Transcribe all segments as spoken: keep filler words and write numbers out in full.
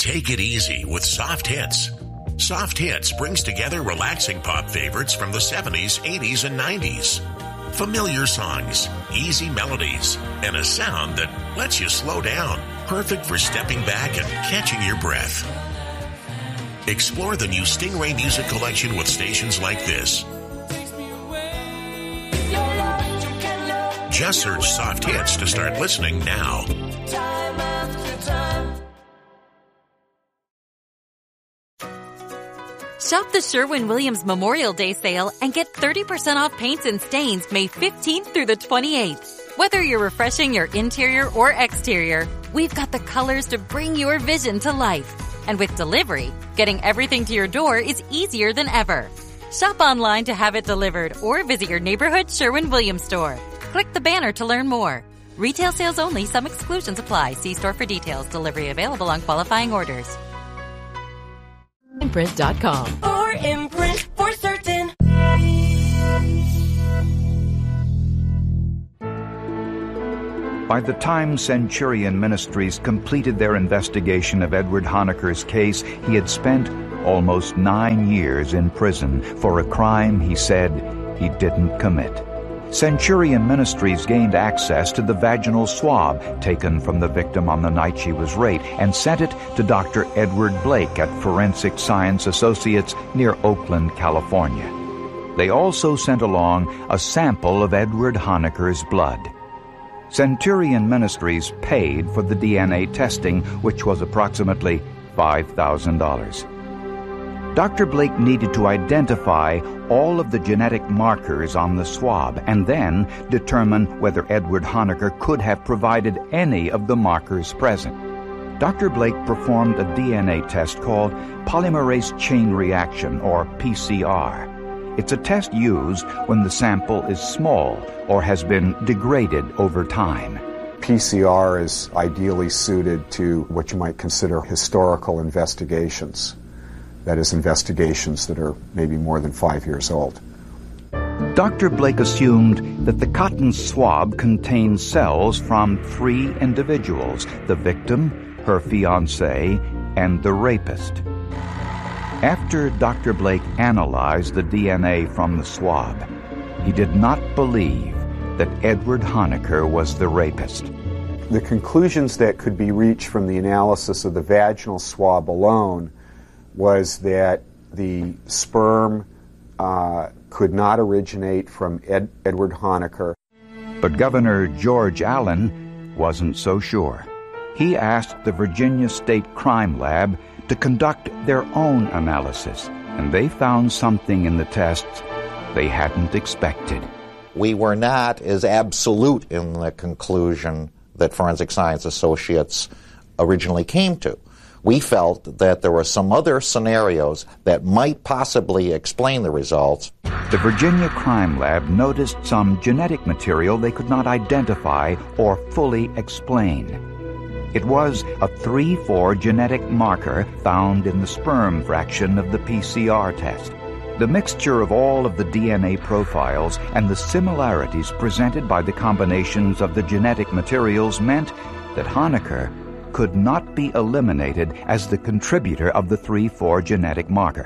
Take it easy with Soft Hits. Soft Hits brings together relaxing pop favorites from the seventies, eighties, and nineties. Familiar songs, easy melodies, and a sound that lets you slow down. Perfect for stepping back and catching your breath. Explore the new Stingray Music Collection with stations like this. Just search Soft Hits to start listening now. Shop the Sherwin-Williams Memorial Day sale and get thirty percent off paints and stains May fifteenth through the twenty-eighth. Whether you're refreshing your interior or exterior, we've got the colors to bring your vision to life. And with delivery, getting everything to your door is easier than ever. Shop online to have it delivered or visit your neighborhood Sherwin-Williams store. Click the banner to learn more. Retail sales only. Some exclusions apply. See store for details. Delivery available on qualifying orders. Imprint dot com. Or Imprint for certain. By the time Centurion Ministries completed their investigation of Edward Honecker's case, he had spent almost nine years in prison for a crime he said he didn't commit. Centurion Ministries gained access to the vaginal swab taken from the victim on the night she was raped and sent it to Doctor Edward Blake at Forensic Science Associates near Oakland, California. They also sent along a sample of Edward Honecker's blood. Centurion Ministries paid for the D N A testing, which was approximately five thousand dollars. Doctor Blake needed to identify all of the genetic markers on the swab and then determine whether Edward Honecker could have provided any of the markers present. Doctor Blake performed a D N A test called polymerase chain reaction, or P C R. It's a test used when the sample is small or has been degraded over time. P C R is ideally suited to what you might consider historical investigations. That is, investigations that are maybe more than five years old. Doctor Blake assumed that the cotton swab contained cells from three individuals: the victim, her fiancé, and the rapist. After Doctor Blake analyzed the D N A from the swab, he did not believe that Edward Honecker was the rapist. The conclusions that could be reached from the analysis of the vaginal swab alone was that the sperm uh, could not originate from Ed, Edward Honecker. But Governor George Allen wasn't so sure. He asked the Virginia State Crime Lab to conduct their own analysis, and they found something in the tests they hadn't expected. We were not as absolute in the conclusion that Forensic Science Associates originally came to. We felt that there were some other scenarios that might possibly explain the results. The Virginia Crime Lab noticed some genetic material they could not identify or fully explain. It was a three four genetic marker found in the sperm fraction of the P C R test. The mixture of all of the D N A profiles and the similarities presented by the combinations of the genetic materials meant that Honecker could not be eliminated as the contributor of the three four genetic marker.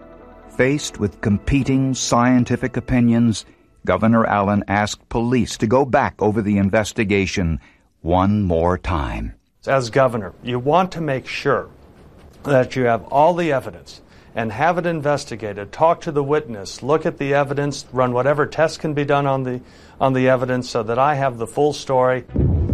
Faced with competing scientific opinions, Governor Allen asked police to go back over the investigation one more time. As governor, you want to make sure that you have all the evidence and have it investigated, talk to the witness, look at the evidence, run whatever tests can be done on the on the evidence so that I have the full story.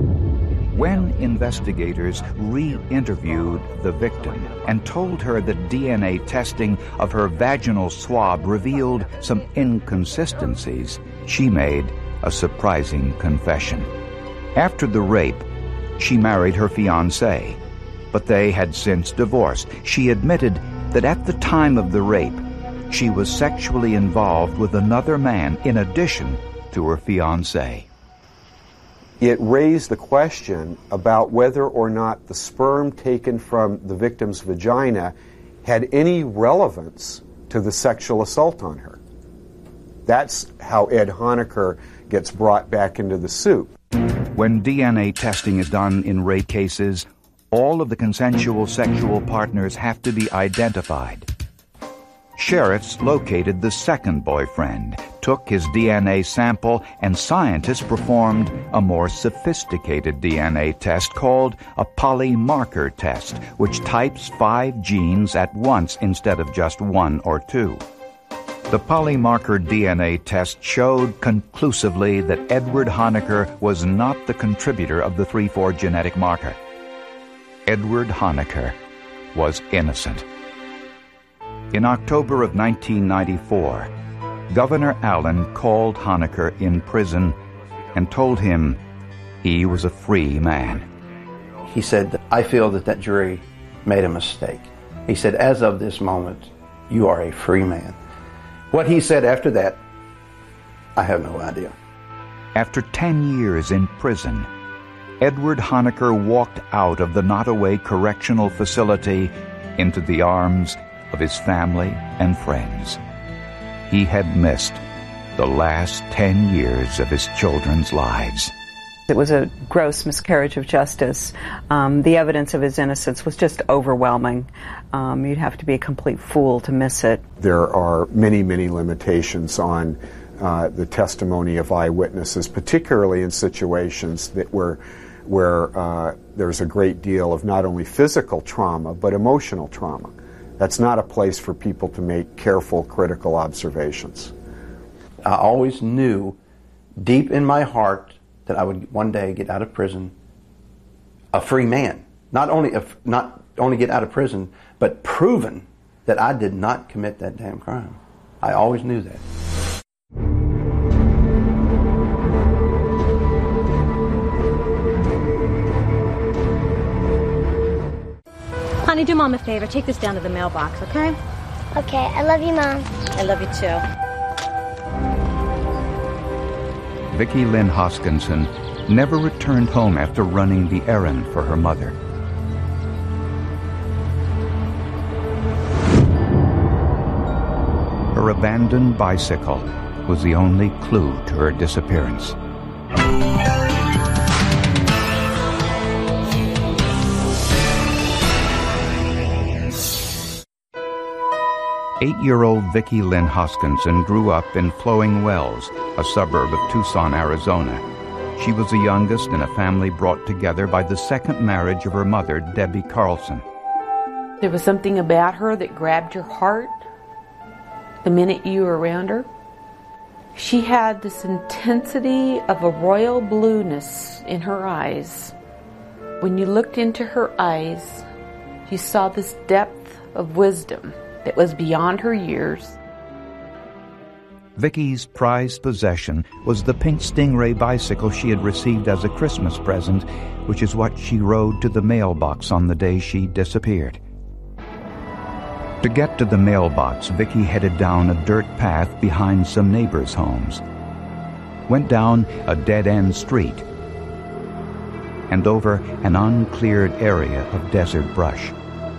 When investigators re-interviewed the victim and told her that D N A testing of her vaginal swab revealed some inconsistencies, she made a surprising confession. After the rape, she married her fiancé, but they had since divorced. She admitted that at the time of the rape, she was sexually involved with another man in addition to her fiancé. It raised the question about whether or not the sperm taken from the victim's vagina had any relevance to the sexual assault on her. That's how Ed Honecker gets brought back into the soup. When D N A testing is done in rape cases, All of the consensual sexual partners have to be identified. Sheriffs located the second boyfriend, took his D N A sample, and scientists performed a more sophisticated D N A test called a polymarker test, which types five genes at once instead of just one or two. The polymarker D N A test showed conclusively that Edward Honaker was not the contributor of the three four genetic marker. Edward Honaker was innocent. In October of nineteen ninety-four, Governor Allen called Honaker in prison and told him he was a free man. He said, I feel that that jury made a mistake. He said, as of this moment, you are a free man. What he said after that, I have no idea. After ten years in prison, Edward Honaker walked out of the Nottoway Correctional Facility into the arms of his family and friends. He had missed the last ten years of his children's lives. It was a gross miscarriage of justice. Um, the evidence of his innocence was just overwhelming. Um, you'd have to be a complete fool to miss it. There are many, many limitations on uh, the testimony of eyewitnesses, particularly in situations that where, where uh, there's a great deal of not only physical trauma, but emotional trauma. That's not a place for people to make careful, critical observations. I always knew deep in my heart that I would one day get out of prison a free man. Not only a, not only get out of prison, but proven that I did not commit that damn crime. I always knew that. Honey, do Mom a favor. Take this down to the mailbox, okay? Okay. I love you, Mom. I love you, too. Vicki Lynn Hoskinson never returned home after running the errand for her mother. Her abandoned bicycle was the only clue to her disappearance. Eight-year-old Vicki Lynn Hoskinson grew up in Flowing Wells, a suburb of Tucson, Arizona. She was the youngest in a family brought together by the second marriage of her mother, Debbie Carlson. There was something about her that grabbed your heart the minute you were around her. She had this intensity of a royal blueness in her eyes. When you looked into her eyes, you saw this depth of wisdom that was beyond her years. Vicki's prized possession was the pink Stingray bicycle she had received as a Christmas present, which is what she rode to the mailbox on the day she disappeared. To get to the mailbox, Vicki headed down a dirt path behind some neighbors' homes, went down a dead-end street, and over an uncleared area of desert brush.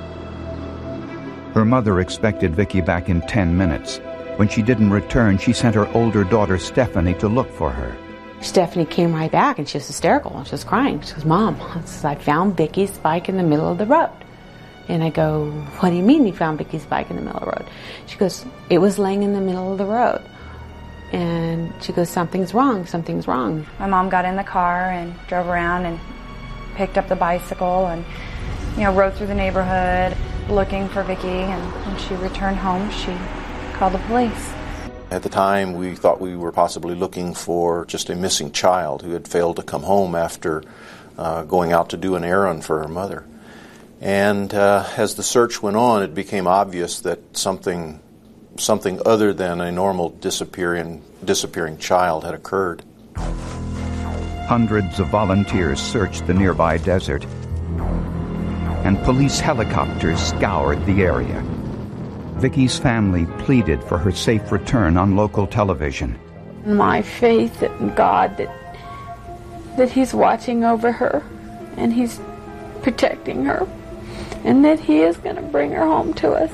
Her mother expected Vicki back in ten minutes. When she didn't return, she sent her older daughter Stephanie to look for her. Stephanie came right back and she was hysterical. She was crying. She goes, Mom, I found Vicki's bike in the middle of the road. And I go, what do you mean you found Vicki's bike in the middle of the road? She goes, it was laying in the middle of the road. And she goes, something's wrong, something's wrong. My mom got in the car and drove around and picked up the bicycle and, you know, rode through the neighborhood looking for Vicki, and when she returned home, she called the police. At the time, we thought we were possibly looking for just a missing child who had failed to come home after uh, going out to do an errand for her mother. And uh, as the search went on, it became obvious that something something other than a normal disappearing disappearing child had occurred. Hundreds of volunteers searched the nearby desert, and police helicopters scoured the area. Vicki's family pleaded for her safe return on local television. My faith in God that that He's watching over her and He's protecting her and that He is going to bring her home to us.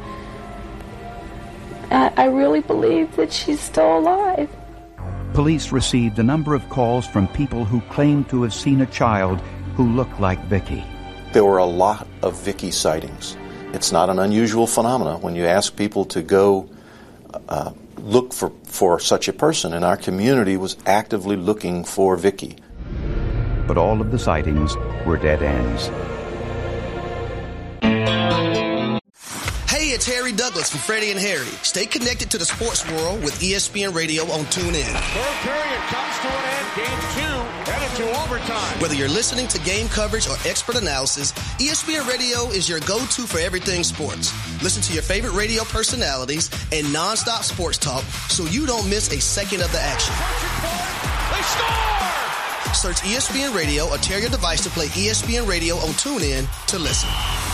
I, I really believe that she's still alive. Police received a number of calls from people who claimed to have seen a child who looked like Vicki. there were a lot of Vicki sightings. It's not an unusual phenomenon when you ask people to go uh, look for, for such a person, and our community was actively looking for Vicki. But all of the sightings were dead ends. Hey, it's Harry Douglas from Freddie and Harry. Stay connected to the sports world with E S P N Radio on TuneIn. Third period comes to an end. Game two headed to overtime. Whether you're listening to game coverage or expert analysis, E S P N Radio is your go-to for everything sports. Listen to your favorite radio personalities and non-stop sports talk so you don't miss a second of the action. They score! Search E S P N Radio or tear your device to play E S P N Radio on TuneIn to listen.